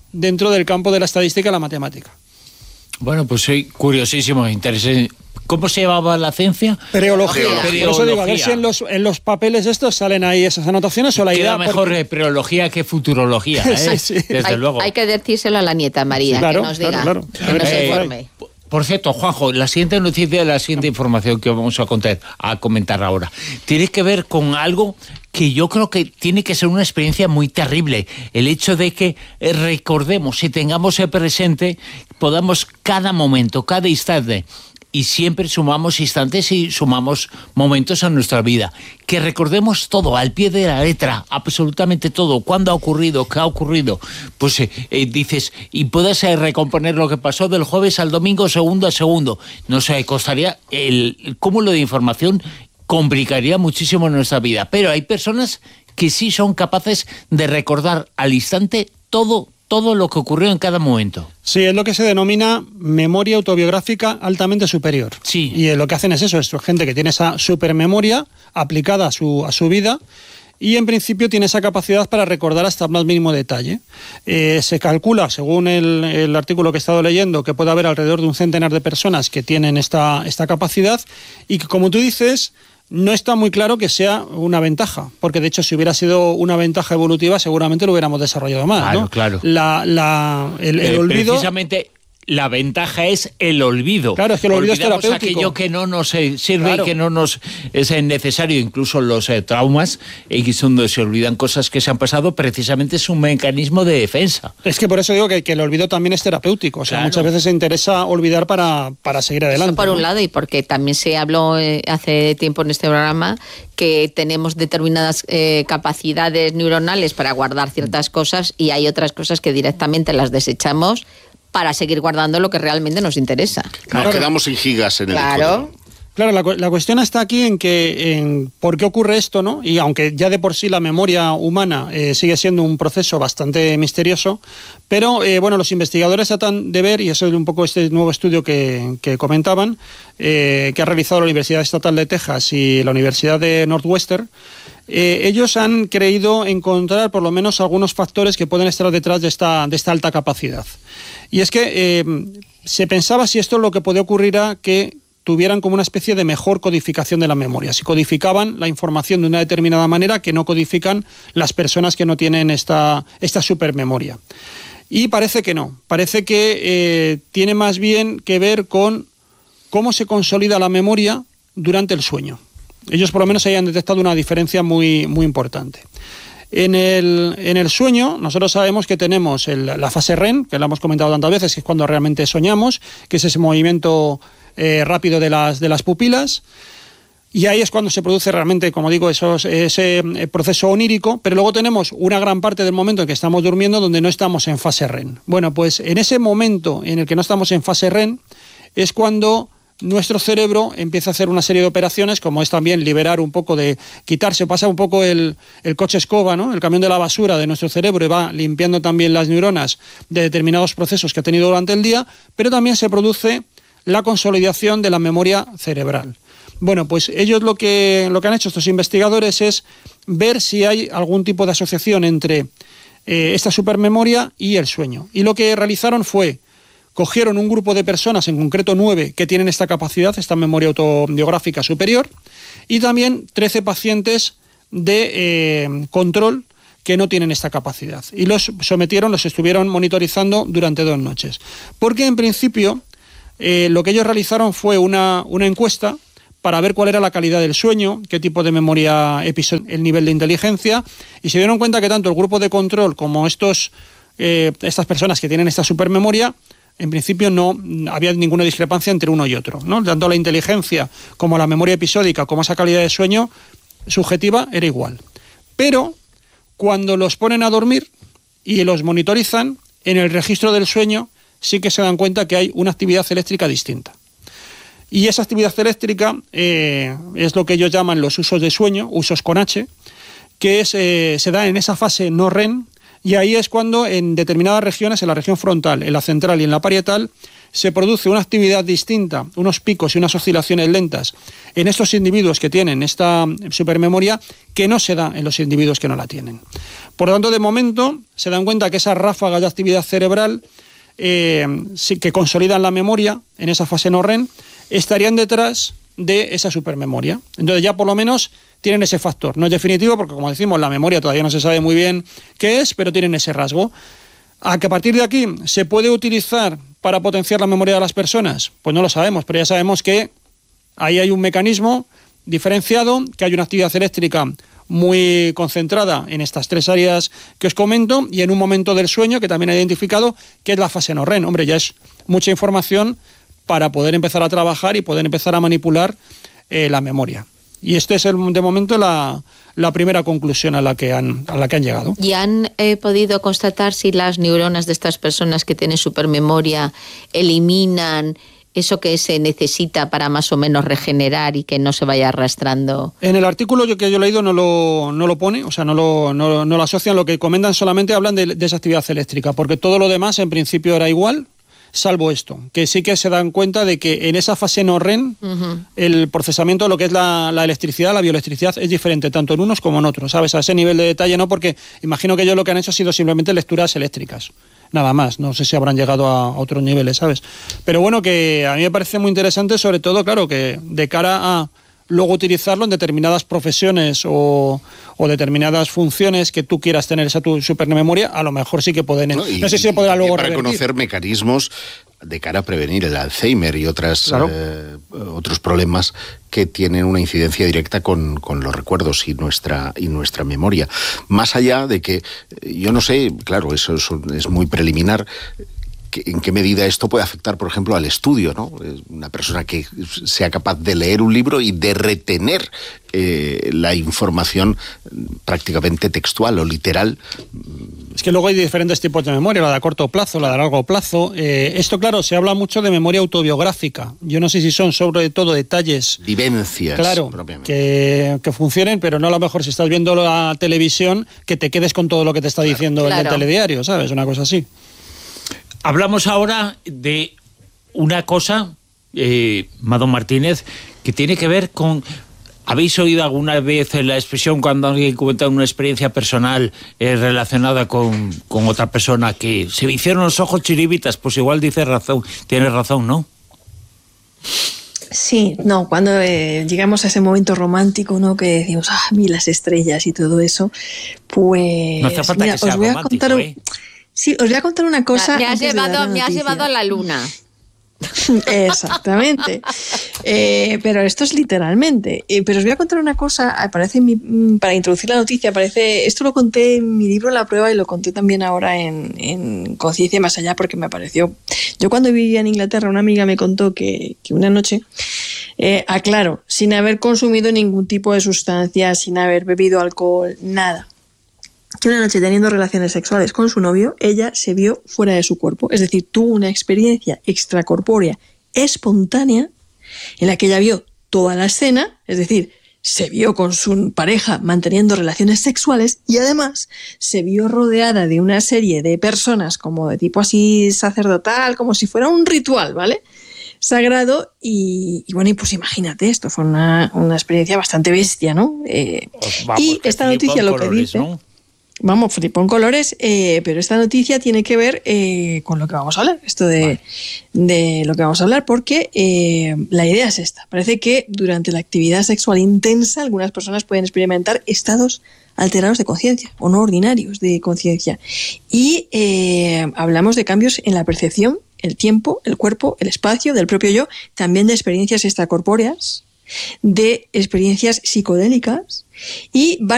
dentro del campo de la estadística y la matemática. Bueno, pues soy curiosísimo, interesante. ¿Cómo se llamaba la ciencia? Preología. Por eso digo, a ver si en los papeles estos salen ahí esas anotaciones o la idea... Queda mejor preología que futurología, ¿eh? Sí. Desde luego. Hay que decírselo a la nieta María, sí, claro, que nos diga, claro. que nos informe. Por cierto, Juanjo, la siguiente noticia, la siguiente información que vamos a comentar ahora, tiene que ver con algo que yo creo que tiene que ser una experiencia muy terrible. El hecho de que recordemos y tengamos presente, podamos cada momento, cada instante, y siempre sumamos instantes y sumamos momentos en nuestra vida. Que recordemos todo, al pie de la letra, absolutamente todo. ¿Cuándo ha ocurrido? ¿Qué ha ocurrido? Pues dices, y puedes recomponer lo que pasó del jueves al domingo, segundo a segundo. No sé, costaría el cúmulo de información, complicaría muchísimo nuestra vida. Pero hay personas que sí son capaces de recordar al instante todo lo que ocurrió en cada momento. Sí, es lo que se denomina memoria autobiográfica altamente superior. Sí. Y lo que hacen es eso, es gente que tiene esa supermemoria aplicada a su vida y en principio tiene esa capacidad para recordar hasta el más mínimo detalle. Se calcula, según el artículo que he estado leyendo, que puede haber alrededor de 100 de personas que tienen esta capacidad y que, como tú dices, no está muy claro que sea una ventaja, porque de hecho si hubiera sido una ventaja evolutiva seguramente lo hubiéramos desarrollado más, claro, ¿no? Claro. El olvido... Precisamente la ventaja es el olvido. Claro, es que el olvido es terapéutico. Aquello que no nos sirve, claro, y que no nos es necesario, incluso los traumas, y donde se olvidan cosas que se han pasado, precisamente es un mecanismo de defensa. Es que por eso digo que el olvido también es terapéutico. O sea, muchas veces se interesa olvidar para seguir adelante. Eso por un lado, y porque también se habló hace tiempo en este programa que tenemos determinadas capacidades neuronales para guardar ciertas cosas y hay otras cosas que directamente las desechamos para seguir guardando lo que realmente nos interesa. Nos quedamos sin gigas en el Claro. Claro, la cuestión está aquí en por qué ocurre esto, ¿no? Y aunque ya de por sí la memoria humana sigue siendo un proceso bastante misterioso, pero bueno, los investigadores tratan de ver, y eso es un poco este nuevo estudio que comentaban, que ha realizado la Universidad Estatal de Texas y la Universidad de Northwestern. Ellos han creído encontrar por lo menos algunos factores que pueden estar detrás de esta alta capacidad. Y es que se pensaba si esto lo que podía ocurrir era que tuvieran como una especie de mejor codificación de la memoria, si codificaban la información de una determinada manera que no codifican las personas que no tienen esta supermemoria. Y parece que no, parece que tiene más bien que ver con cómo se consolida la memoria durante el sueño. Ellos por lo menos hayan detectado una diferencia muy, muy importante. En el sueño, nosotros sabemos que tenemos la fase REM, que la hemos comentado tantas veces, que es cuando realmente soñamos, que es ese movimiento rápido de las pupilas, y ahí es cuando se produce realmente, como digo, ese proceso onírico, pero luego tenemos una gran parte del momento en que estamos durmiendo donde no estamos en fase REM. Bueno, pues en ese momento en el que no estamos en fase REM es cuando nuestro cerebro empieza a hacer una serie de operaciones, como es también liberar un poco pasa un poco el coche escoba, ¿no? El camión de la basura de nuestro cerebro, y va limpiando también las neuronas de determinados procesos que ha tenido durante el día, pero también se produce la consolidación de la memoria cerebral. Bueno, pues ellos lo que han hecho estos investigadores es ver si hay algún tipo de asociación entre esta supermemoria y el sueño. Y lo que realizaron fue cogieron un grupo de personas, en concreto 9, que tienen esta capacidad, esta memoria autobiográfica superior, y también 13 pacientes de control que no tienen esta capacidad. Y los estuvieron monitorizando durante 2 noches. Porque en principio lo que ellos realizaron fue una encuesta para ver cuál era la calidad del sueño, qué tipo de memoria episódica, el nivel de inteligencia, y se dieron cuenta que tanto el grupo de control como estas personas que tienen esta supermemoria, en principio no había ninguna discrepancia entre uno y otro, ¿no? Tanto la inteligencia como la memoria episódica como esa calidad de sueño subjetiva era igual. Pero cuando los ponen a dormir y los monitorizan, en el registro del sueño sí que se dan cuenta que hay una actividad eléctrica distinta. Y esa actividad eléctrica es lo que ellos llaman los usos de sueño, usos con H, que se da en esa fase no REM, Y ahí es cuando en determinadas regiones, en la región frontal, en la central y en la parietal, se produce una actividad distinta, unos picos y unas oscilaciones lentas en estos individuos que tienen esta supermemoria que no se da en los individuos que no la tienen. Por lo tanto, de momento, se dan cuenta que esas ráfagas de actividad cerebral que consolidan la memoria en esa fase no REM estarían detrás de esa supermemoria. Entonces ya por lo menos tienen ese factor. No es definitivo porque, como decimos, la memoria todavía no se sabe muy bien qué es, pero tienen ese rasgo. ¿A que a partir de aquí se puede utilizar para potenciar la memoria de las personas? Pues no lo sabemos, pero ya sabemos que ahí hay un mecanismo diferenciado, que hay una actividad eléctrica muy concentrada en estas 3 áreas que os comento y en un momento del sueño que también he identificado, que es la fase no REM. Hombre, ya es mucha información para poder empezar a trabajar y poder empezar a manipular la memoria. Y este es de momento la primera conclusión a la que han llegado. ¿Y han podido constatar si las neuronas de estas personas que tienen supermemoria eliminan eso que se necesita para más o menos regenerar y que no se vaya arrastrando? En el artículo que yo he leído no lo pone, o sea, no lo asocian, lo que comentan solamente hablan de esa actividad eléctrica, porque todo lo demás en principio era igual, salvo esto, que sí que se dan cuenta de que en esa fase no REM el procesamiento de lo que es la electricidad, la bioelectricidad, es diferente tanto en unos como en otros, ¿sabes? A ese nivel de detalle no, porque imagino que ellos lo que han hecho ha sido simplemente lecturas eléctricas. Nada más, no sé si habrán llegado a otros niveles, ¿sabes? Pero bueno, que a mí me parece muy interesante, sobre todo, claro, que de cara a luego utilizarlo en determinadas profesiones o determinadas funciones que tú quieras tener esa tu supermemoria, a lo mejor sí que pueden... No sé si se podrá luego para revertir. Conocer mecanismos de cara a prevenir el Alzheimer y otros problemas que tienen una incidencia directa con los recuerdos y nuestra memoria. Más allá de que, yo no sé, claro, eso es muy preliminar, en qué medida esto puede afectar, por ejemplo, al estudio, ¿no? Una persona que sea capaz de leer un libro y de retener la información prácticamente textual o literal. Es que luego hay diferentes tipos de memoria, la de corto plazo, la de largo plazo. Esto, claro, se habla mucho de memoria autobiográfica. Yo no sé si son sobre todo detalles... Vivencias, claro, propiamente. Que funcionen, pero no a lo mejor si estás viendo la televisión, que te quedes con todo lo que te está diciendo el telediario, ¿sabes? Una cosa así. Hablamos ahora de una cosa, Madón Martínez, que tiene que ver con... ¿Habéis oído alguna vez la expresión cuando alguien cuenta una experiencia personal relacionada con otra persona que se me hicieron los ojos chiribitas? Pues igual tienes razón, ¿no? Sí, no, cuando llegamos a ese momento romántico, ¿no? Que decimos, vi las estrellas y todo eso, pues... No hace falta que sea romántico, Sí, os voy a contar una cosa. Me has llevado a la luna. Exactamente. Pero esto es literalmente. Pero os voy a contar una cosa, aparece para introducir la noticia, esto lo conté en mi libro La Prueba y lo conté también ahora en Conciencia Más Allá, porque me pareció... Yo cuando vivía en Inglaterra, una amiga me contó que una noche, aclaro, sin haber consumido ningún tipo de sustancia, sin haber bebido alcohol, nada, que una noche teniendo relaciones sexuales con su novio, ella se vio fuera de su cuerpo. Es decir, tuvo una experiencia extracorpórea espontánea en la que ella vio toda la escena, es decir, se vio con su pareja manteniendo relaciones sexuales y además se vio rodeada de una serie de personas como de tipo así sacerdotal, como si fuera un ritual, ¿vale? Sagrado y bueno, y pues imagínate, esto fue una experiencia bastante bestia, ¿no? Y esta noticia lo que dice... ¿no? Vamos, flipón colores, pero esta noticia tiene que ver con lo que vamos a hablar, esto de lo que vamos a hablar, porque la idea es esta. Parece que durante la actividad sexual intensa algunas personas pueden experimentar estados alterados de conciencia o no ordinarios de conciencia. Y hablamos de cambios en la percepción, el tiempo, el cuerpo, el espacio, del propio yo, también de experiencias extracorpóreas, de experiencias psicodélicas y